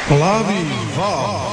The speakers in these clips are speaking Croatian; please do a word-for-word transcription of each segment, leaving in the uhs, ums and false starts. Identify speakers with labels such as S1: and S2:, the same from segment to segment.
S1: Plavi val.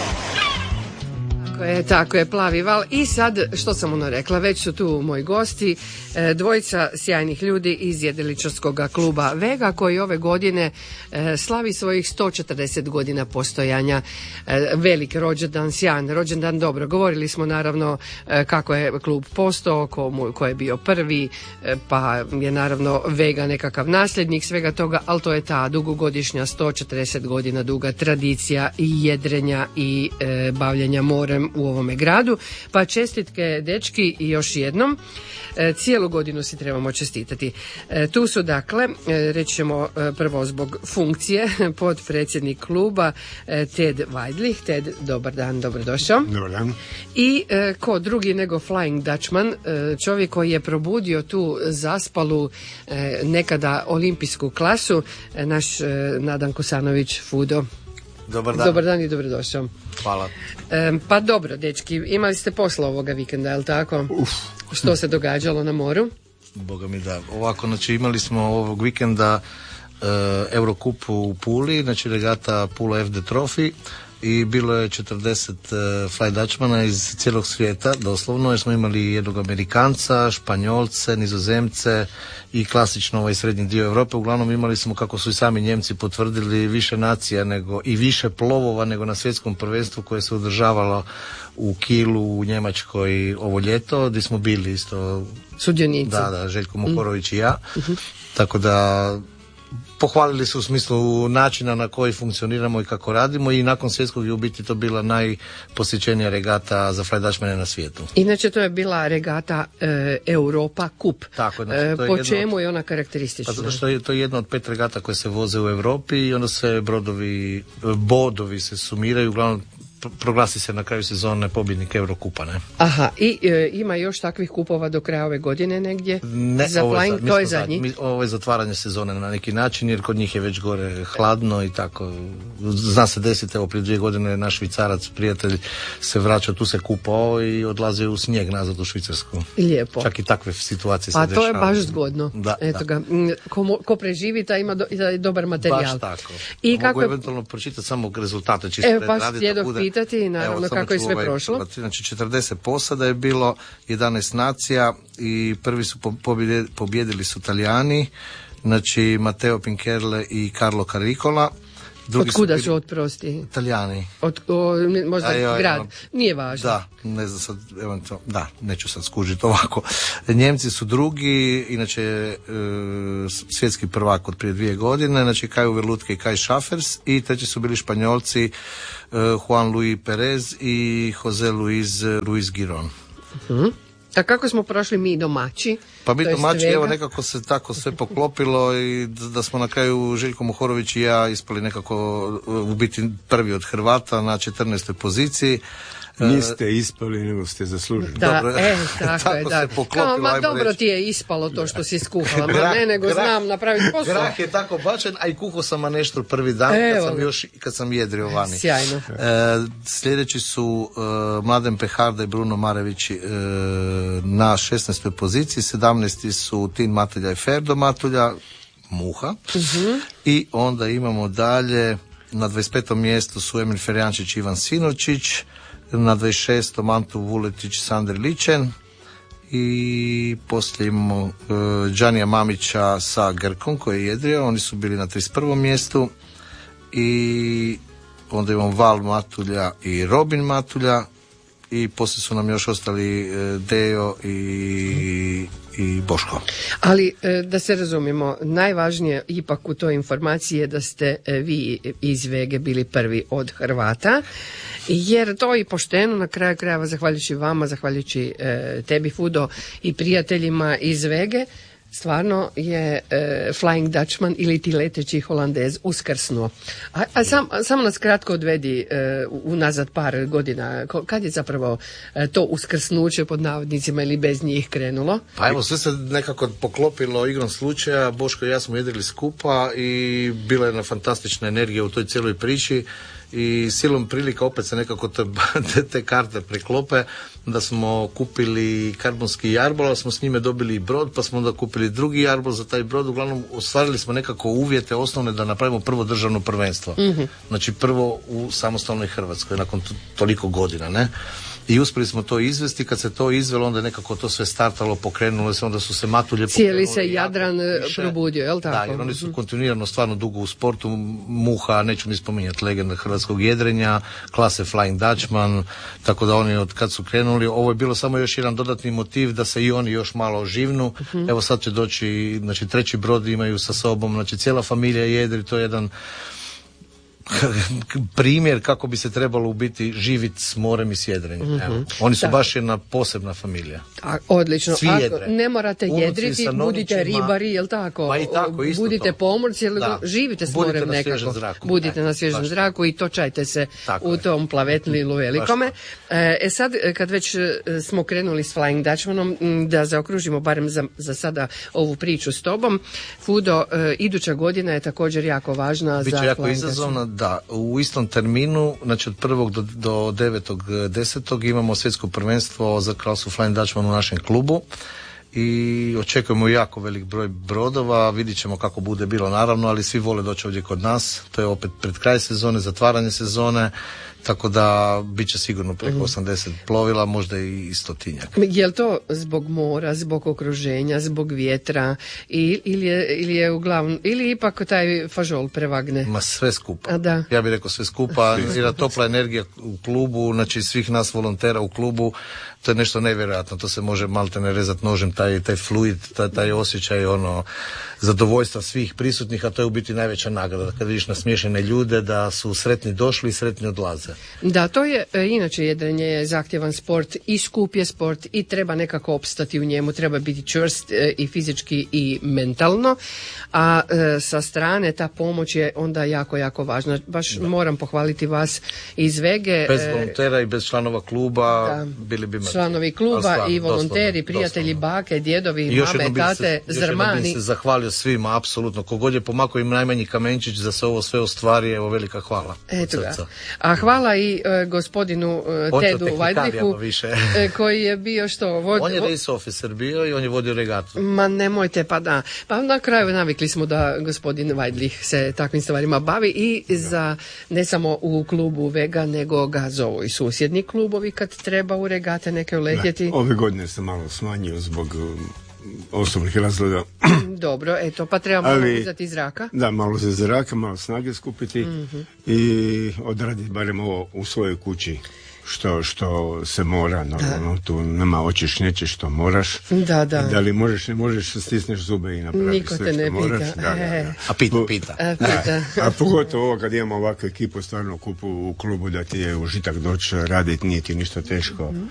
S2: Tako je, tako je, Plavi val. I sad, što sam ono rekla, već su tu moji gosti, e, dvojica sjajnih ljudi iz jedriličarskog kluba Vega, koji ove godine e, slavi svojih sto četrdeset godina postojanja. E, velik rođendan, sjajan rođendan, dobro. Govorili smo naravno e, kako je klub postao, ko, mu, ko je bio prvi, e, pa je naravno Vega nekakav nasljednik svega toga, ali to je ta dugogodišnja sto četrdeset godina duga tradicija i jedrenja i e, bavljenja morem u ovome gradu, pa čestitke dečki i još jednom. E, cijelu godinu si trebamo čestitati. E, tu su dakle, e, reći ćemo e, prvo zbog funkcije, potpredsjednik kluba e, Ted Weidlich. Ted, dobar dan, dobrodošao.
S1: Dobar dan.
S2: I e, ko drugi nego Flying Dutchman, e, čovjek koji je probudio tu zaspalu e, nekada olimpijsku klasu, e, naš e, Nadan Kosanović, Fudo.
S3: Dobar dan.
S2: Dobar dan i dobrodošao.
S3: Hvala.
S2: E, pa dobro, dečki, imali ste posla ovoga vikenda, je li tako?
S3: Uf.
S2: Što se događalo na moru?
S3: Boga mi da. Ovako, znači imali smo ovog vikenda e, Eurocup u Puli, znači regata Pula F D Trophy i bilo je četrdeset e, Fly Dutchmana iz cijelog svijeta, doslovno, jer smo imali jednog Amerikanca, Španjolce, Nizozemce i klasično ovaj srednji dio Europe. Uglavnom imali smo, kako su i sami Njemci potvrdili, više nacija nego i više plovova nego na svjetskom prvenstvu koje se održavalo u Kielu u Njemačkoj ovo ljeto, gdje smo bili isto
S2: sudionici.
S3: Da, da, Željko Mokorović mm. i ja.
S2: Uh-huh.
S3: Tako da pohvalili su u smislu načina na koji funkcioniramo i kako radimo, i nakon svjetskog je u biti to bila najposjećenija regata za Fly Dutchmane na svijetu.
S2: Inače to je bila regata e, Europa Cup.
S3: Tako, znači, to je
S2: po
S3: jedno,
S2: čemu je ona karakteristična?
S3: Pa zato što je to jedna od pet regata koje se voze u Europi i onda sve brodovi, bodovi se sumiraju, uglavnom proglasi se na kraju sezone pobjednik Eurokupa, ne?
S2: Aha, i e, ima još takvih kupova do kraja ove godine negdje?
S3: Ne,
S2: za
S3: ovo je,
S2: flying,
S3: za,
S2: to je zadnji.
S3: Mi, ovo je zatvaranje sezone na neki način, jer kod njih je već gore hladno i tako. Zna se desiti, evo prije dvije godine naš Švicarac, prijatelj, se vraća, tu se kupao i odlazi u snijeg nazad u Švicarsku.
S2: Lijepo.
S3: Čak i takve situacije
S2: pa
S3: se dešavaju.
S2: Pa to je baš zgodno.
S3: Da,
S2: Eto
S3: da.
S2: ga. Ko, ko preživi, taj ima do, taj dobar materijal.
S3: Baš tako.
S2: I
S3: mogu
S2: kako...
S3: eventualno pročitati samo rezultate. Čisto
S2: Evo, pa
S3: radi,
S2: htjedoh pitati, naravno,
S3: evo,
S2: kako je sve
S3: ovaj,
S2: prošlo.
S3: Znači četrdeset posada je bilo, jedanaest nacija i prvi su pobjedili, pobjedili su Italijani, znači Matteo Pincherle i Carlo Caricola.
S2: Od kuda su otprosti?
S3: Italijani.
S2: Od, o, možda
S3: A, jo,
S2: grad,
S3: jo,
S2: nije važno.
S3: Da, ne znam sad, eventualno, da, neću sad skužiti ovako. Njemci su drugi, inače e, svjetski prvak od prije dvije godine, znači Kaju Verlutke i Kai Schaffers, i treći su bili Španjolci e, Juan Luis Perez i Jose Luis Ruiz Giron.
S2: Uh-huh. A kako smo prošli mi domaći?
S3: Pa mi domaći, evo nekako se tako sve poklopilo i da smo na kraju Željko Mohorović i ja ispali nekako u biti prvi od Hrvata na četrnaestoj poziciji.
S1: Niste ispali, nego ste zaslužili.
S2: Da,
S3: dobro,
S2: e, tako,
S3: tako
S2: je, da. Kao, ma dobro reći. Ti je ispalo to što si skuhala, ma ne, nego grah, znam napraviti posao.
S3: Grah je tako bačen, a i kuhao sam maneštru prvi dan, kad sam, još, kad sam jedrio vani.
S2: Sjajno.
S3: E, sljedeći su e, Mladen Peharda i Bruno Marević e, na šesnaestoj poziciji, sedamnaesti su Tin Matelja i Ferdo Matulja, Muha, uh-huh. I onda imamo dalje, na dvadeset petom mjestu su Emil Ferjančić i Ivan Sinočić, na dvadeset šestom Antu Vuletić, Sandri Ličen, i poslije imamo uh, Đanija Mamića sa Grkom koji je jedrio, oni su bili na trideset prvom mjestu, i onda imamo Val Matulja i Robin Matulja, i poslije su nam još ostali uh, Dejo i, i Boško.
S2: Ali da se razumijemo, najvažnije ipak u toj informaciji je da ste vi iz Vege bili prvi od Hrvata, jer to i pošteno, na kraju krajeva, zahvaljujući vama, zahvaljujući e, tebi, Fudo, i prijateljima iz Vege, stvarno je e, Flying Dutchman ili ti leteći Holandez uskrsnuo. A, a sam, samo nas kratko odvedi e, unazad par godina. Kad je zapravo e, to uskrsnuće pod navodnicima ili bez njih krenulo?
S3: Pa evo, sve se nekako poklopilo igrom slučaja. Boško i ja smo jedrili skupa i bila je jedna fantastična energija u toj cijeloj priči. I silom prilika opet se nekako te, te, te karte preklope. da smo kupili karbonski jarbol, smo s njime dobili i brod, pa smo onda kupili drugi jarbol za taj brod. Uglavnom, ostvarili smo nekako uvjete osnovne da napravimo prvo državno prvenstvo. Mm-hmm. Znači prvo u samostalnoj Hrvatskoj, nakon to, toliko godina, ne? I uspjeli smo to izvesti, kad se to izvelo, onda nekako to sve startalo, pokrenulo se, onda su se matulje pokrenuli.
S2: Cijeli se Jadran više probudio, je li tako?
S3: Da, jer oni su kontinuirano stvarno dugo u sportu. Muha, neću ni spominjati, legenda hrvatskog jedrenja, klase Flying Dutchman, tako da oni od kad su krenuli, ovo je bilo samo još jedan dodatni motiv da se i oni još malo oživnu. Uh-huh. Evo sad će doći, znači treći brod imaju sa sobom, znači cijela familija jedri, to je jedan primjer kako bi se trebalo u biti živjeti s morem i s jedrenjem. Mm-hmm. Evo. Oni su da. baš jedna posebna familija.
S2: A, odlično.
S3: Svi jedre.
S2: Ako ne morate jedriti, budite ribari, jel tako?
S3: Pa i tako, isto
S2: budite
S3: to.
S2: pomorci, jel živite s morem
S3: budite
S2: nekako.
S3: Na zraku.
S2: Budite na svježem baš. zraku i točajte se tako u je. tom plavetlilu velikome. E sad, kad već smo krenuli s Flying Dutchmanom, da zaokružimo barem za, za sada ovu priču s tobom. Fudo, e, iduća godina je također jako važna
S3: Biće
S2: za
S3: jako
S2: Flying
S3: izazovna. Da, u istom terminu, znači od prvog do, do devetog desetog imamo svjetsko prvenstvo za klasu Flying Dutchman u našem klubu i očekujemo jako velik broj brodova, vidit ćemo kako bude bilo naravno, ali svi vole doći ovdje kod nas, to je opet pred kraj sezone, zatvaranje sezone, tako da bit će sigurno preko osamdeset plovila, možda i stotinjak.
S2: Je li to zbog mora, zbog okruženja, zbog vjetra ili, ili, je, ili je uglavnom, ili ipak taj fažol prevagne?
S3: Ma sve skupa.
S2: A da.
S3: Ja bih rekao sve skupa, jer topla energija u klubu, znači svih nas volontera u klubu, to je nešto nevjerojatno, to se može malte ne rezati nožem, taj, taj fluid, taj, taj osjećaj, ono, zadovoljstva svih prisutnih, a to je u biti najveća nagrada, kad vidiš nasmiješene ljude da su sretni došli i sretni odlaze.
S2: Da, to je, e, inače jedrenje je zahtjevan sport i skup je sport i treba nekako opstati u njemu, treba biti čvrst e, i fizički i mentalno, a e, sa strane ta pomoć je onda jako, jako važna. Baš da. moram pohvaliti vas iz Vege.
S3: Bez volontera i bez članova kluba da. bili bi mrtvi.
S2: Članovi kluba stvarno, i volonteri,
S3: doslovno,
S2: prijatelji,
S3: doslovno.
S2: bake, djedovi,
S3: I još
S2: mame, tate,
S3: se,
S2: zrmani.
S3: Još bi se zahvalio svima, apsolutno. Kogod je pomakao im najmanji kamenčić da se ovo sve ostvari, evo velika hvala.
S2: Eto ga. A hvala i uh, gospodinu uh, Tedu Weidlichu, koji je bio što? Vod...
S3: On je race officer bio i on je vodio regatu.
S2: Ma nemojte, pa da. Pa na kraju navikli smo da gospodin Weidlich se takvim stvarima bavi i za, ne samo u klubu Vega, nego ga zovu i susjedni klubovi kad treba u regate neke uletjeti.
S1: Da, ove godine sam malo smanjio zbog osobnih razloga.
S2: Dobro, eto, pa treba malo
S1: Ali,
S2: uzeti iz zraka.
S1: Da, malo za zraka, malo snage skupiti mm-hmm. i odraditi barem ovo u svojoj kući. Što, što se mora, normalno, tu nema očiš nećeš što moraš.
S2: Da, da.
S1: Da li možeš, ne možeš, stisneš zube i napraviš
S2: Niko
S1: sve
S2: te
S1: što
S2: ne
S1: moraš.
S2: pita.
S1: Da, da, da.
S3: A pita, pita.
S2: A, pita.
S1: A pogotovo ovo kad imamo ovakvu ekipu, stvarno kupu u klubu da ti je užitak doći raditi, nije ti ništa teško. Mm-hmm.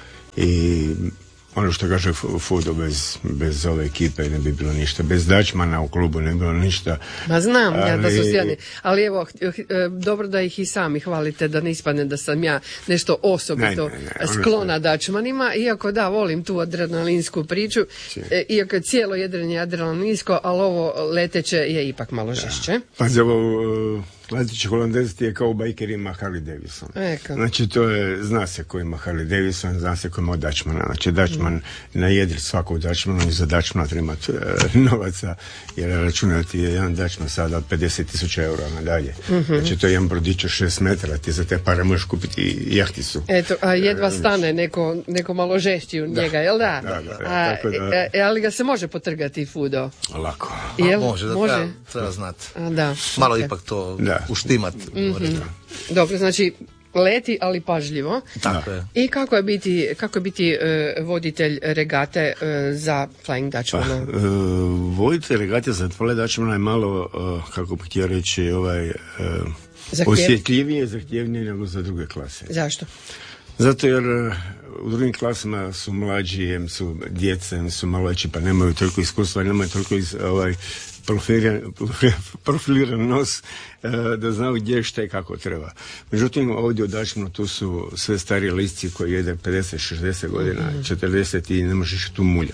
S1: I ono što kaže Fudo, bez, bez ove ekipe ne bi bilo ništa. Bez Dutchmana u klubu ne bi bilo ništa.
S2: Ma znam,
S1: ali...
S2: ja da su sjajni. Ali evo, dobro da ih i sami hvalite, da ne ispadne da sam ja nešto osobito
S1: ne, ne, ne,
S2: sklona što... Dutchmanima, iako da, volim tu adrenalinsku priču, e, iako je cijelo jedrenje adrenalinsko, ali ovo leteće je ipak malo žešće.
S1: Pa za ovo... Leteći Holandez je kao bajker ima Harley Davidson.
S2: Eka.
S1: Znači to je, zna se ko ima Harley Davidson, zna se ko ima Dutchmana. Znači Dutchman mm. na jedri svakog Dutchmana i za Dutchmana treba imati uh, novaca, jer računati je jedan Dutchman sada od pedeset tisuća eura nadalje. Mm-hmm. Znači to je jedan brodić od šest metara, ti za te pare možeš kupiti jahticu.
S2: Eto, a jedva stane neko, neko malo žešći u njega, jel da?
S1: Da, da, da.
S2: A,
S1: tako da...
S2: E, ali ga se može potrgati, Fudo?
S1: Lako.
S2: Jel?
S3: A, može, da
S2: može?
S3: treba, treba znati.
S2: A, da.
S3: Malo
S2: okay.
S3: ipak to
S1: da.
S3: uštimat.
S2: Mm-hmm. Dobro, znači leti, ali pažljivo.
S3: Tako je.
S2: I kako je biti, kako je biti uh, voditelj regate uh, za Flying Dutchmana?
S1: Pa, uh, voditelj regate za Flying Dutchmana je malo, uh, kako bih htio reći, ovaj, uh,
S2: Zahtjev...
S1: osjetljivije, zahtjevnije nego za druge klase.
S2: Zašto?
S1: Zato jer uh, u drugim klasama su mlađi, em su djece, em su malo veći, pa nemaju toliko iskustva, nemaju toliko iz, ovaj, profiliran, profiliran nos da znaju gdje šta i kako treba. Međutim, ovdje u Dutchmanu tu su sve stariji lisci koji jede pedeset šezdeset godina, mm-hmm. četrdeset i ne možeš tu muljati.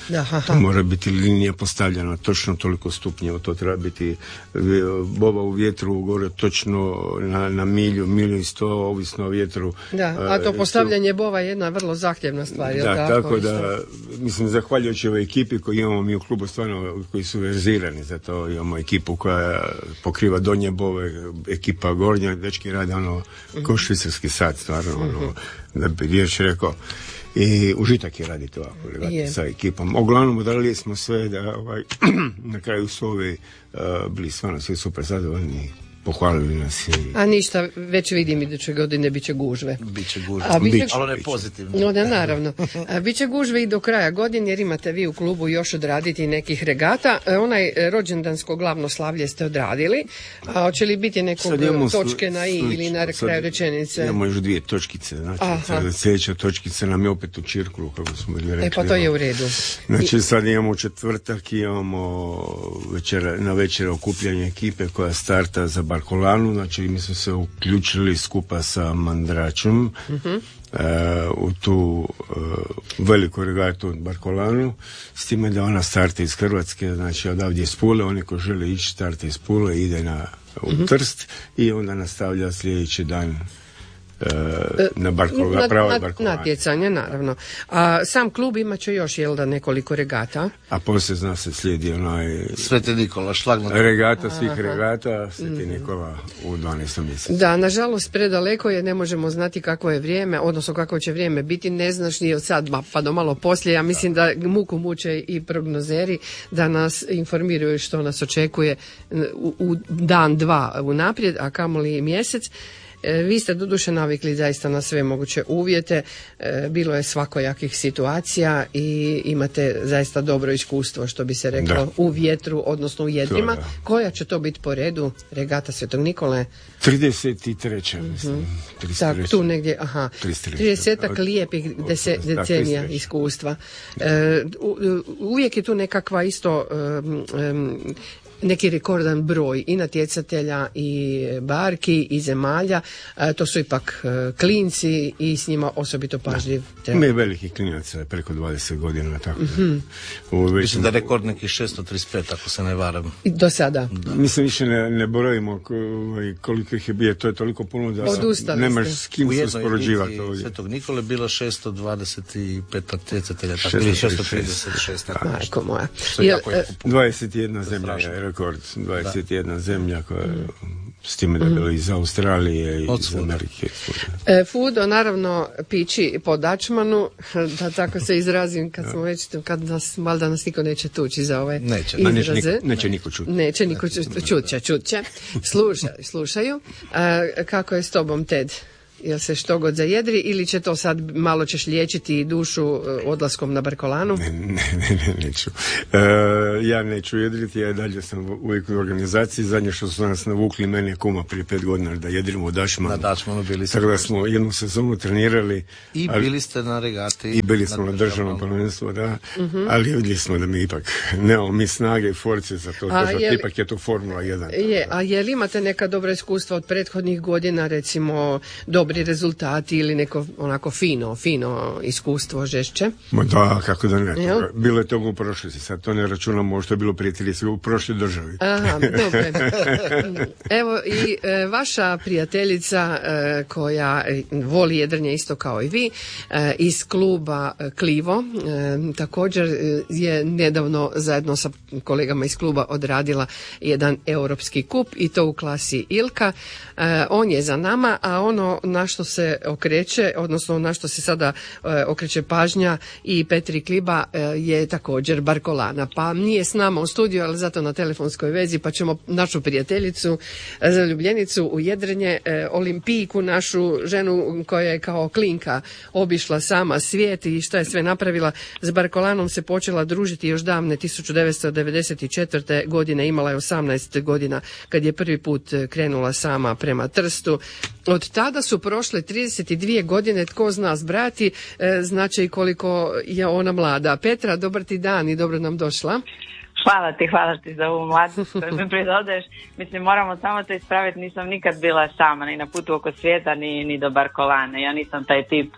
S2: Aha.
S1: To mora biti linija postavljena točno toliko stupnjeva, to treba biti boba u vjetru gore točno na, na milju, milju i sto, ovisno o vjetru.
S2: Da, a to postavljanje bova je jedna vrlo zahtjevna stvar.
S1: Da,
S2: tako,
S1: tako da, mislim, zahvaljujući ovoj ekipi koju imamo mi u klubu, stvarno, koji su verzirani za to, imamo ekipu koja pokriva donje bove, ekipa gornja, dečki rade ono, ko švicarski sat, stvarno, ono, da bi vjeć rekao. I užitak je raditi ovako yeah. sa ekipom. Uglavnom odradili smo sve da ovaj, na kraju su ovi uh, bili stvarno svi super zadovoljni, pohvalili nas. I...
S2: A ništa, već vidim iduće godine bit će gužve.
S3: Biće gužve,
S2: A biće...
S3: ali ne pozitivno.
S2: No, da, naravno. A, biće gužve i do kraja godine jer imate vi u klubu još odraditi nekih regata. E, onaj rođendansko glavno slavlje ste odradili. A hoće li biti nekog točke na i ili na kraju rečenice?
S1: Imamo još dvije točkice. Znači, sljedeća točkica nam je opet u Čirkulu, kako smo bili rekli.
S2: E pa to je u redu.
S1: Znači sad imamo četvrtak, imamo večera, na večera okupljanje ekipe koja starta za Barkolanu, znači mi smo se uključili skupa sa Mandračom uh-huh. e, u tu e, veliku regatu od Barkolanu, s time da ona starta iz Hrvatske, znači odavdje iz Pule, oni ko žele ići starta iz Pule, ide na, u uh-huh. Trst i onda nastavlja sljedeći dan na Barkolanu, pravo Barkolanu.
S2: Natjecanje, naravno. A sam klub imat će još, jel da, nekoliko regata?
S1: A poslije zna se slijedi onaj...
S3: Sveti Nikola, šlagno.
S1: Regata svih Aha. regata, Sveti mm. Nikola u dvanaestom mjesecu.
S2: Da, nažalost, predaleko je, ne možemo znati kako je vrijeme, odnosno kako će vrijeme biti, ne znaš ni od sad pa do malo poslije. Ja mislim da muku muče i prognozeri da nas informiraju što nas očekuje u, u dan, dva unaprijed, a kamoli mjesec. Vi ste doduše navikli zaista na sve moguće uvjete, bilo je svakojakih situacija i imate zaista dobro iskustvo, što bi se reklo, da. U vjetru, odnosno u jedrima. To, koja će to biti po redu? Regata Svetog Nikole?
S1: trideset treća mislim.
S2: Mm-hmm. Tak, tu negdje, aha. tridesetak lijepih dese, decenija iskustva. E, uvijek je tu nekakva isto... Um, um, neki rekordan broj i natjecatelja i barki i zemalja, e, to su ipak e, klinci i s njima osobito pažljiv.
S1: Ima je velikih klinaca, preko dvadeset godina, tako
S3: mm-hmm. da. Već... Mislim da rekord neki šesto trideset pet, ako se ne varam.
S2: I do sada.
S1: Da. Mislim, više ne, ne borojimo koliko ih je bio, to je toliko puno da
S2: Odustali
S1: nemaš
S2: ste.
S1: s kim se uspoređivati ovdje.
S3: Svetog Nikole bilo šesto dvadeset pet natjecatelja, tako ili šesto trideset šest.
S2: Majko moja.
S1: Jel, dvadeset jedna zemlja je rekord, dvadeset jedna da. Zemlja koja mm. s time da je bilo iz Australije i iz Amerike.
S2: E, Fudo, naravno, pići po Dačmanu, da tako se izrazim, kad smo već, kad nas, valjda nas niko neće tući za ove
S3: neće,
S2: izraze.
S1: Neće, neće niko čuti.
S2: Neće niko čuti, čut će, čut će. Slušaj, slušaju. E, kako je s tobom, Ted? Jel se što god zajedri ili će to sad malo ćeš liječiti dušu odlaskom na Barkolanu?
S1: Ne, ne, ne, ne neću. E, ja neću jedriti, ja dalje sam uvijek u organizaciji. Zadnje što su nas navukli, mene kuma prije pet godina da jedrimo u Dačmanu.
S3: Na Dačmanu bili ste.
S1: Tako da smo jednu sezonu trenirali.
S3: I ali, bili ste na regati.
S1: I bili smo na državnom prvenstvu, da. Uh-huh. Ali vidjeli smo da mi ipak nemamo mi snage i force za to. A je, ipak je to Formula jedan.
S2: Je, a je li imate neka dobra iskustva od prethodnih godina, recimo dobri rezultati ili neko onako fino, fino iskustvo žešće?
S1: Ma da, kako da ne. Jel? Bilo je toga u prošlosti, sad to ne računamo što je bilo prije trideset u prošloj državi.
S2: Aha, dobro. Evo i e, vaša prijateljica e, koja voli jedrnje isto kao i vi, e, iz kluba Klivo, e, također je nedavno zajedno sa kolegama iz kluba odradila jedan europski kup i to u klasi Ilka. E, on je za nama, a ono na što se okreće, odnosno na što se sada e, okreće pažnja i Petri Kliba e, je također Barkolana. Pa nije s nama u studiju, ali zato na telefonskoj vezi, pa ćemo našu prijateljicu, e, zaljubljenicu u jedrenje, e, olimpijku, našu ženu koja je kao klinka obišla sama svijet i šta je sve napravila. S Barkolanom se počela družiti još davne tisuću devetsto devedeset četvrte. godine, imala je osamnaest godina kad je prvi put krenula sama prema Trstu. Od tada su prošle trideset dvije godine, tko zna zbrati, e, znači i koliko je ona mlada. Petra, dobar ti dan i dobro nam došla.
S4: Hvala ti, hvala ti za ovu mladost koju mi pridodaješ. Mislim, moramo samo to ispraviti, nisam nikad bila sama, ni na putu oko svijeta, ni, ni do Barkolane. Ja nisam taj tip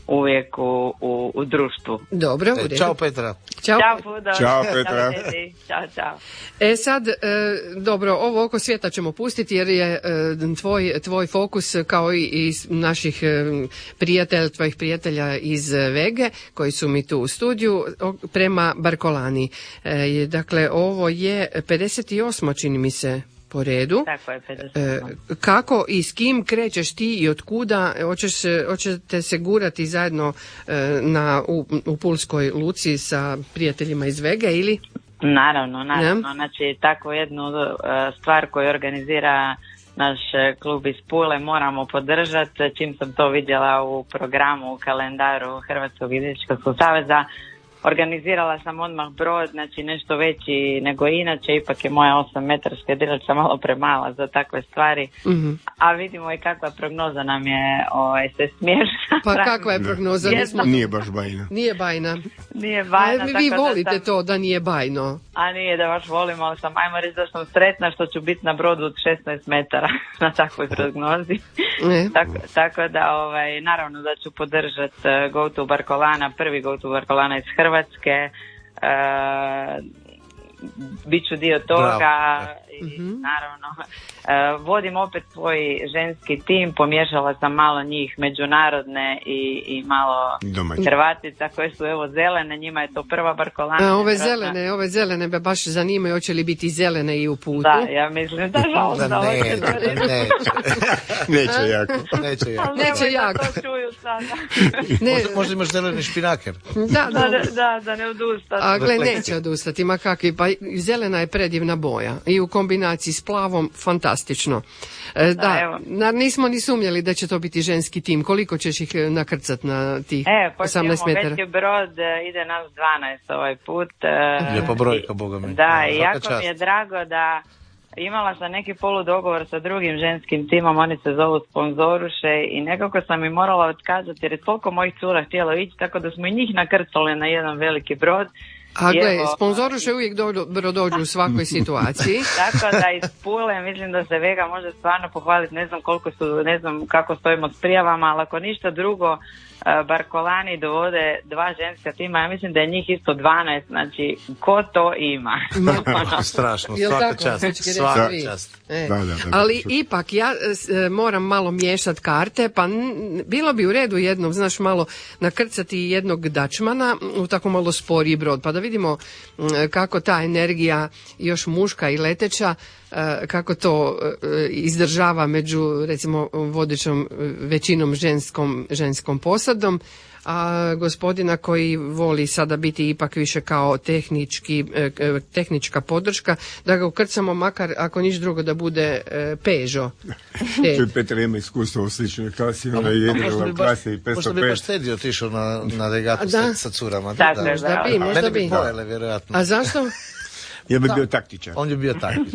S4: uvijek u, u, u društvu.
S2: Dobro, u
S3: E,
S2: redu.
S3: Ćao Petra.
S2: Ćao.
S4: Ćao Fudo.
S1: Ćao, Petra.
S4: Tedi. Ćao, čao.
S2: E sad, e, dobro, ovo oko svijeta ćemo pustiti jer je e, tvoj, tvoj fokus kao i iz naših e, prijatelja, tvojih prijatelja iz Vege koji su mi tu u studiju o, prema Barkolani. E, dakle, ovo je pedeset osma čini mi se po redu.
S4: Tako je, pedeset
S2: E, kako i s kim krećeš ti i od kuda? Hoćeš, hoćete se gurati zajedno e, na, u, u Pulskoj luci sa prijateljima iz Vege ili?
S4: Naravno, naravno.
S2: Ne?
S4: Znači, takvu jednu uh, stvar koju organizira naš uh, klub iz Pule moramo podržati. Čim sam to vidjela u programu, u kalendaru Hrvatskog jedriličarskog saveza, organizirala sam odmah brod, znači nešto veći nego inače, ipak je moja osam metarska jedrilica malo premala za takve stvari,
S2: Mm-hmm.
S4: a vidimo i kakva prognoza nam je ovaj, se smiješna.
S2: Pa kakva je prognoza?
S4: Jedno-
S2: Nismo-
S1: Nije baš bajna.
S2: Nije bajna.
S4: Nije bajna,
S2: A vi
S4: tako da
S2: volite
S4: sam-
S2: to da nije bajno.
S4: A nije da baš volim, ali sam, ajmo reći da sam sretna što ću biti na brodu od šesnaest metara na takvoj prognozi.
S2: Ne.
S4: tako, tako da, ovaj, naravno da ću podržati uh, Go to Barkolana, prvi Go to Barkolana iz Hrvatske. Uh, Biću dio toga.
S3: Bravo.
S4: I
S2: Mhm.
S4: naravno uh, vodim opet svoj ženski tim, pomiješala sam malo njih međunarodne i, i malo
S1: Domaći.
S4: Hrvatica koje su evo zelene, njima je to prva Barkolana.
S2: A, ove
S4: Vjerojatno-
S2: zelene, ove zelene me baš zanimaju, hoće li biti zelene i u putu?
S4: Da, ja mislim da žao
S3: Da
S4: da ovo
S3: neće,
S4: će to reći.
S3: neće,
S1: Neće jako.
S3: neće ja.
S4: Ali
S2: Neće
S4: nemoj da
S2: jako.
S4: to čuju sada.
S2: Ne,
S3: Možda, možda imaš zeleni špinaker.
S2: da,
S4: Da,
S2: da.
S4: da, da, da ne odustati.
S2: A gle, neće odustati, ma kakvi, pa zelena je predivna boja i u kombinaciji s plavom fantastično. E, da,
S4: evo.
S2: na, nismo ni sumnjali da će to biti ženski tim. Koliko ćeš ih e, nakrcat na tih
S4: E,
S2: osamnaest
S4: počnemo,
S2: metara?
S4: već je brod, e, ide nas dvanaest ovaj put. e,
S3: Lijepa brojka, boga mi.
S4: Da, i
S3: Svaka
S4: jako
S3: čast.
S4: mi je drago da imala sam neki poludogovor sa drugim ženskim timom, oni se zovu Sponzoruše i nekako sam im morala otkazati jer je toliko mojih cura htjelo ići, tako da smo i njih nakrcali na jedan veliki brod.
S2: A
S4: I
S2: gle,
S4: evo,
S2: sponzoruše uvijek dobro dođu u svakoj situaciji.
S4: Tako da iz Pule mislim da se Vega može stvarno pohvaliti, ne znam koliko su, ne znam kako stojimo s prijavama, ali ako ništa drugo, Barkolani dovode dva ženska tima, ja mislim da je njih isto dvanaest, znači ko to ima?
S3: Strašno,
S2: Jel
S3: svaka
S2: tako,
S3: čast.
S2: dečki,
S3: Svaka
S2: reći vi?
S3: čast.
S2: E,
S1: Da, da, da.
S2: ali ipak ja s- e, moram malo miješati karte, pa n- bilo bi u redu jednom, znaš, malo nakrcati jednog dačmana u tako malo sporiji brod, pa da vidimo m, kako ta energija još muška i leteća, e, kako to e, izdržava među recimo vodećom e, većinom ženskom, ženskom posadom. A gospodina koji voli sada biti ipak više kao tehnički, e, e, tehnička podrška, da ga ukrcamo makar ako niš drugo da bude e, Peugeot. E,
S1: Tu je Petar ima iskustvo u sličnoj klasi, ona je
S3: Možda
S1: jedila
S3: bi
S1: u
S3: baš,
S1: klasi
S3: možda
S1: petsto
S3: bi baš
S1: pet.
S3: Teddy otišao na, na regatu
S2: Da.
S3: sa, sa curama.
S4: Tako je,
S2: možda
S4: da.
S2: bi, možda
S3: Mene
S2: bi.
S3: bi pojele, vjerojatno.
S2: A zašto?
S1: Ja bi bio taktičar.
S3: On je bio taktičar.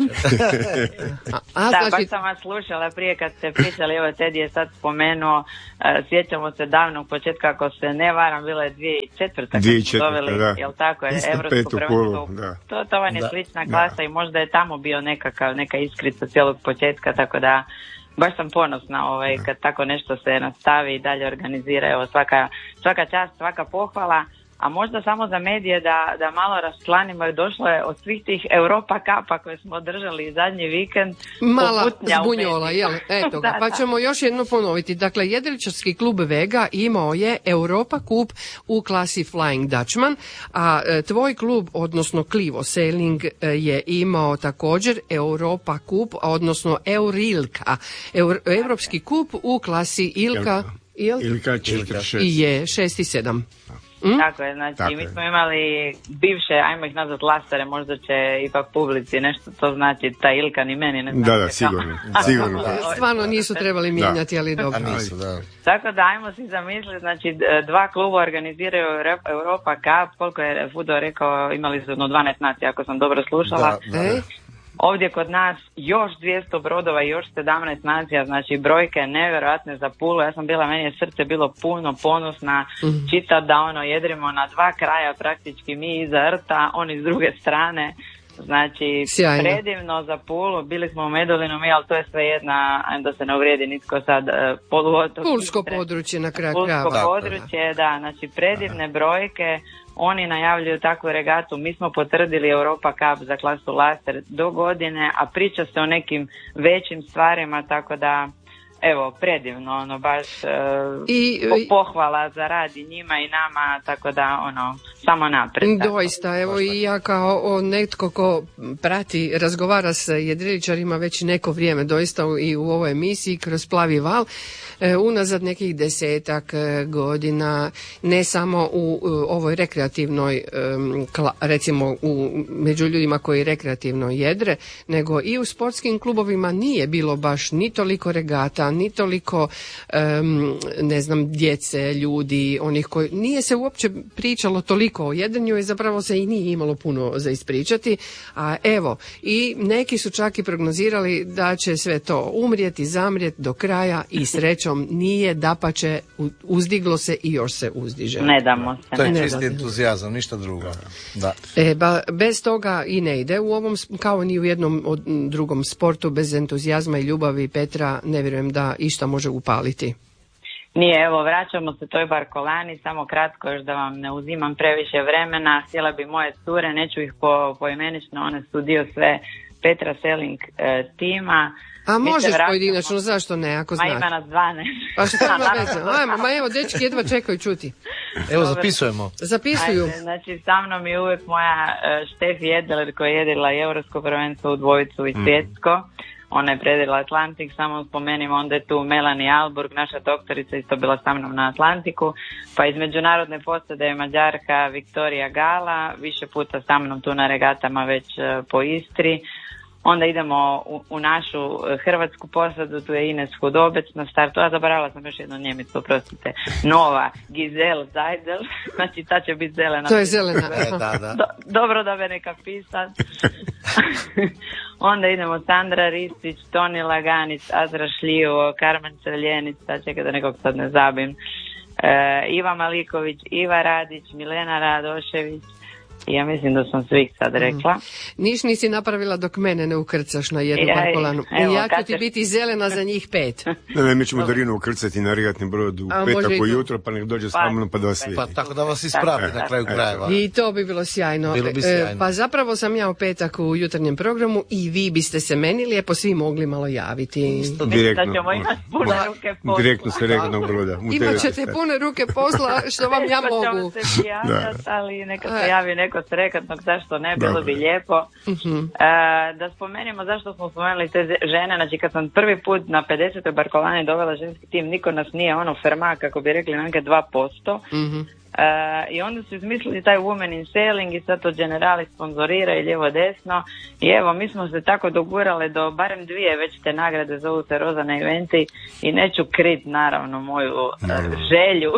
S2: A, a
S4: Da,
S2: znači,
S4: baš sam vas slušala prije kad ste pričali, evo Teddy je sad spomenuo, e, sjećamo se davnog početka, ako se ne varam, bilo je dvije tisuće četvrte kad
S1: dvije tisuće
S4: smo
S1: četvrte,
S4: doveli,
S1: da.
S4: jel tako, je,
S1: Isto
S4: Evropsko
S1: petu
S4: prvenstvo.
S1: kolu, da.
S4: To, to vam je
S3: Da.
S4: slična klasa i možda je tamo bio nekakav, neka iskrica cijelog početka, tako da baš sam ponosna ovaj, kad tako nešto se nastavi i dalje organizira, evo svaka, svaka čast, svaka pohvala. A možda samo za medije da, da malo rasklanimo, jer došlo je od svih tih Europa Kapa koje smo održali zadnji vikend.
S2: mala
S4: poputnja u
S2: zbunjola,
S4: medijima.
S2: jel? Eto ga,
S4: Da,
S2: pa
S4: da.
S2: ćemo još jedno ponoviti. Dakle, jedriličarski klub Vega imao je Europa Kup u klasi Flying Dutchman, a e, tvoj klub, odnosno Clivo Sailing, e, je imao također Europa Kup, odnosno Eurilka, Eur, Europski kup u klasi Ilka, jel?
S1: Ilka četiri šest.
S2: I je šest i sedam.
S4: Tako je, znači
S1: Tako
S4: mi
S1: je.
S4: smo imali bivše, ajmo ih nazvat lastere, možda će ipak publici nešto to znači, ta Ilka ni meni ne
S1: Da, da,
S4: znači kao.
S1: sigurno, sigurno.
S2: Stvarno nisu trebali mijenjati, ali
S3: A
S2: dobro.
S3: nisu, da.
S4: Tako da ajmo si zamisliti, znači d- dva kluba organiziraju Euro- Europa Cup, koliko je Fudo rekao, imali su jedno dvanaest nacija ako sam dobro slušala.
S3: Da, da.
S2: E?
S4: Ovdje kod nas još dvjesto brodova i još sedamnaest nacija, znači brojke nevjerojatne za Pulu. Ja sam bila, meni je srce bilo puno ponosna čitati da ono jedrimo na dva kraja praktički, mi iza rta, oni s druge strane. Znači,
S2: Sjajno.
S4: predivno za Pulu, bili smo u Medulinu mi, ali to je sve jedna, da se ne uvrijedi nitko sad, poluotok.
S2: Pulsko područje na kraju
S4: Pulsko
S2: krajeva.
S4: područje, da, znači predivne brojke, oni najavljuju takvu regatu, mi smo potvrdili Europa Cup za klasu laser do godine, a priča se o nekim većim stvarima, tako da evo, predivno, ono, baš uh,
S2: I,
S4: pohvala za rad i njima i nama, tako da, ono, samo naprijed.
S2: Doista, evo i ja kao netko ko prati, razgovara s jedriličarima već neko vrijeme, doista i u ovoj emisiji kroz Plavi val, e, unazad nekih desetak godina, ne samo u, u ovoj rekreativnoj, um, kla, recimo u, među ljudima koji rekreativno jedre, nego i u sportskim klubovima nije bilo baš ni toliko regata, ni toliko, um, ne znam, djece, ljudi, onih koji, nije se uopće pričalo toliko o jedrenju i zapravo se i nije imalo puno za ispričati, a evo, i neki su čak i prognozirali da će sve to umrijeti, zamrijeti do kraja i srećom nije, dapače, uzdiglo se i još se uzdiže.
S4: Ne damo se.
S3: To je
S2: Ne
S3: čisti
S2: damo.
S3: entuzijazam, ništa drugo. Da.
S2: E, ba, bez toga i ne ide u ovom, kao ni u jednom od, drugom sportu, bez entuzijazma i ljubavi, Petra, ne vjerujem da išta može upaliti.
S4: Nije, evo, vraćamo se toj Barkolani, samo kratko još da vam ne uzimam previše vremena, htjela bi moje cure, neću ih po, poimenično, one su dio sve Petra Selling e, tima.
S2: A
S4: Mi se
S2: možeš
S4: vraćamo-
S2: pojedinačno, zašto ne, ako
S4: Ma
S2: znaš?
S4: ima nas dvanaest.
S2: Pa što ima veze? Ajmo, ma evo, dečki jedva čekaju čuti.
S3: Evo,
S4: Dobro.
S3: zapisujemo.
S2: Zapisuju.
S4: Ajde, znači, sa mnom je uvijek moja e, Štefi Jedler koja je jedila i Europsko prvenstvo u dvojicu i svjetsko. Ona je predila Atlantik, samo spomenimo, onda je tu Melanie Alburg, naša doktorica, isto bila sa mnom na Atlantiku, pa iz međunarodne posade je Mađarka Viktorija Gala, više puta sa mnom tu na regatama već e, po Istri. Onda idemo u, u našu e, hrvatsku posadu, tu je Ines Hudobec na startu, a zaboravila sam još jednu Njemicu, oprostite, Nova Gizel Zajdel, znači ta će biti zelena.
S2: To je zelena.
S3: E, da, da.
S4: Do, dobro da me neka pisat. Onda idemo Sandra Ristić, Toni Laganić, Azra Šljivo, Karmen Crljenica, čekaj da nekog sad ne zabim, e, Iva Maliković, Iva Radić, Milena Radošević. Ja mislim da sam svih sad rekla.
S2: Niš nisi napravila dok mene ne ukrcaš na jednu
S4: Ej,
S2: Barkolanu.
S4: evo,
S2: I ja ću
S4: kad
S2: ti
S4: se-
S2: biti zelena za njih pet.
S1: Ne, ne, mi ćemo Darinu ukrcati na regatni brod u
S2: A, može
S1: petak
S2: i to.
S1: ujutro, pa nek dođe s
S4: Pa,
S1: mnom pa da vas vidi.
S3: Pa tako da vas ispravi na kraju krajeva.
S2: I to bi bilo sjajno.
S3: Bilo bi
S2: E,
S3: sjajno.
S2: Pa zapravo sam ja u petak u jutarnjem programu i vi biste se meni lijepo svi mogli malo javiti.
S1: Direktno,
S4: Da ćemo imati pune
S1: Da.
S4: ruke posla.
S1: Direktno s regatnog broda. u
S2: Imat
S1: devet
S2: ćete
S1: sati.
S2: pune ruke posla što vam ja
S4: Teško ćemo
S2: mogu.
S4: se prijavljati, ali neka se javi neko s rekatnog, zašto ne, bilo
S1: Dobro.
S4: bi lijepo.
S2: Mhm.
S4: E, da spomenimo zašto smo spomenuli te ze- žene, znači kad sam prvi put na pedesetoj Barkolani dovela ženski tim, niko nas nije ono ferma, kako bi rekli, neke dva posto.
S2: Mhm.
S4: E, I onda su izmislili taj Women in Sailing i sad to Generali sponzorira i lijevo desno. I evo, mi smo se tako dogurale do barem dvije već te nagrade, zovu se Rozana eventi, i neću krit naravno moju e, želju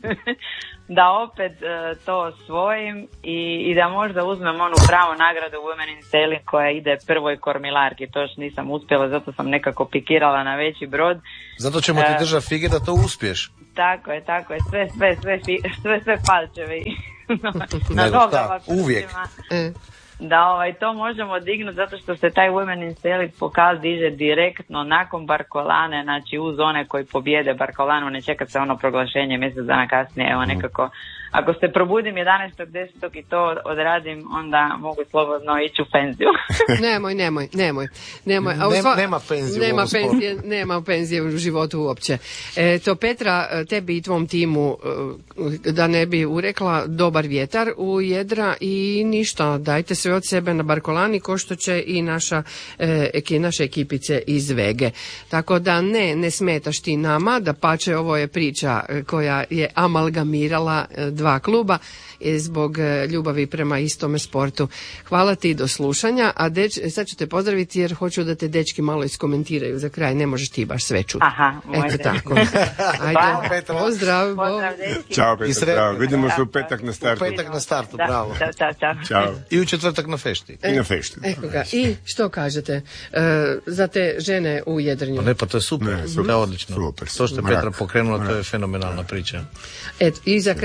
S4: da opet e, to osvojim i, i da možda uzmem onu pravu nagradu Women in Sailing koja ide prvoj kormilarki. To još nisam uspjela, zato sam nekako pikirala na veći brod.
S3: Zato ćemo ti
S4: E,
S3: držati fige da to uspiješ.
S4: Tako je, tako je, sve, sve, sve, fi- sve, sve palčevi na, na
S3: Nego
S4: nogama.
S3: šta, uvijek.
S4: prstima.
S2: E,
S4: Da ovaj, to možemo dignuti zato što se taj Women in Sailing pokaz diže direktno nakon Barkolane, znači uz one koji pobjede Barkolanu, ne čeka se ono proglašenje mjesec dana kasnije, evo nekako. Ako se probudim jedanaestog desetog i to odradim, onda mogu slobodno ići u penziju.
S2: nemoj, nemoj, nemoj. nemoj. A u
S3: Nem-
S2: sva-
S3: nema penzije u
S2: nema
S3: ovom sportu.
S2: penzije, nema penzije u životu uopće. E, to Petra, tebi i tvom timu, e, da ne bi urekla, dobar vjetar u jedra i ništa, dajte sve od sebe na Barkolani, ko što će i naša, e, eki- naše ekipice iz Vege. Tako da ne, ne smetaš ti nama, da pače ovo je priča e, koja je amalgamirala e, dva kluba e, zbog e, ljubavi prema istome sportu. Hvala ti, do slušanja, a deč, sad ću te pozdraviti jer hoću da te dečki malo iskomentiraju za kraj, ne možeš ti baš sve čuti.
S4: Aha,
S2: Eto
S4: može.
S2: tako. Ajde,
S4: Hvala,
S3: Petra.
S2: pozdrav.
S4: Pozdrav, dečki.
S1: Ćao,
S3: I
S1: Petar,
S3: sretno.
S1: ćao. Vidimo se u petak na
S3: U
S1: startu.
S3: petak na startu,
S4: Da,
S3: bravo.
S4: Ćao, čao, čao.
S1: Ćao.
S3: I u četvrtak na fešti.
S1: I na feštu.
S2: Eko ga. I što kažete e, za te žene u jedrenju?
S3: Pa ne, pa to je super,
S1: Ne, super.
S3: to je odlično.
S1: Super,
S3: To što je
S1: mrak.
S3: Petra pokrenula, to je fenomenalna priča.
S2: Et, I za kraj ćemo i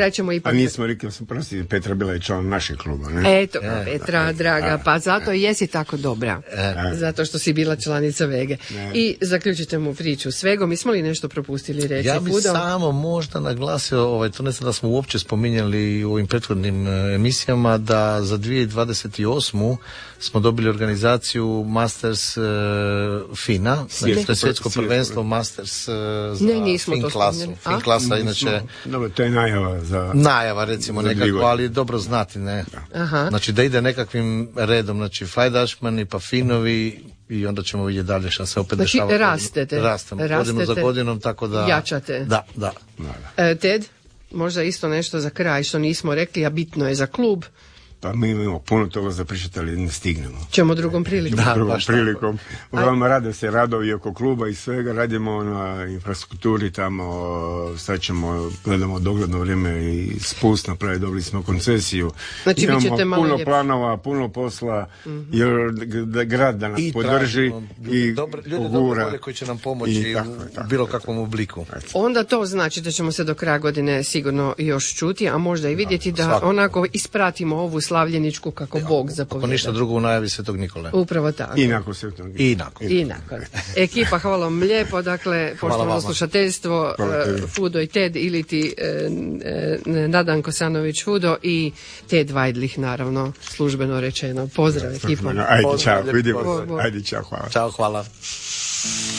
S1: A nismo rekli, sam prosti, Petra bila je član našeg kluba, ne?
S2: Eto,
S3: E,
S2: Petra, draga, pa zato jesi tako dobra. Zato što si bila članica Vege. I zaključite mu priču s Vegom. Mismo li nešto propustili reći?
S3: Ja bih
S2: Fudo?
S3: samo možda naglasio, ovaj, to ne znam da smo uopće spominjali u ovim prethodnim e, emisijama, da za dvije tisuće dvadeset osmu smo dobili organizaciju Masters e, FINA, znači to je svjetsko prvenstvo Masters e, za
S2: Ne, nismo
S3: fin
S2: to
S3: klasu.
S2: spominjali.
S3: Fin
S2: A?
S3: klasa, inače
S1: Dobro, to je najava za...
S3: najava recimo
S1: Za dvije
S3: nekako,
S1: godine.
S3: ali dobro znati, ne.
S2: Aha.
S3: Znači da ide nekakvim redom, znači Fajdašmani pa Finovi i onda ćemo vidjeti dalje šta se opet
S2: Znači,
S3: dešava.
S2: rastete.
S3: Rastemo, godinu za
S2: Rastete,
S3: godinom, tako da...
S2: jačate.
S3: Da, da.
S2: E, Ted, možda isto nešto za kraj što nismo rekli, a bitno je za klub.
S1: Pa mi imamo puno toga za pričati, ali ne stignemo.
S2: Ćemo drugom prilikom.
S3: Da,
S1: Drugom
S3: baš tako.
S1: prilikom. Uglavnom rade se radovi oko kluba i svega, radimo na infrastrukturi tamo, sad ćemo, gledamo dogledno vrijeme i spust napraviti, dobili smo koncesiju.
S2: Znači, vi
S1: imamo
S2: ćete malo
S1: puno
S2: ljepše.
S1: planova, puno posla, jer da grad da nas
S3: I
S1: podrži
S3: tražimo ljude
S1: i
S3: dobre, ljude dobre
S1: ugura.
S3: volje koji će nam pomoći
S1: I tako,
S3: u,
S1: tako,
S3: u bilo
S1: tako.
S3: kakvom obliku.
S2: Onda to znači da ćemo se do kraja godine sigurno još čuti, a možda i vidjeti da
S3: svakako.
S2: onako ispratimo ovu slavljeničku kako Bog
S3: Ako
S2: zapovjeda.
S3: ništa drugo u najavi Svetog Nikole.
S2: Upravo tako.
S1: I nakon sve to.
S3: I nakon.
S2: I nakon. Ekipa, hvala vam lijepo, dakle, poštovano
S3: vama.
S2: slušateljstvo,
S1: Hvala
S2: eh,
S1: tebi.
S2: Fudo i Ted, ili ti eh, eh, Nadan Kosanović Fudo i Ted Vajdlich, naravno, službeno rečeno. Pozdrav ekipa.
S1: Ajde,
S3: Pozdrav,
S1: čao,
S3: lijep
S1: vidimo
S2: pozdrav.
S1: se. Ajde, čao, hvala.
S3: Ćao, hvala.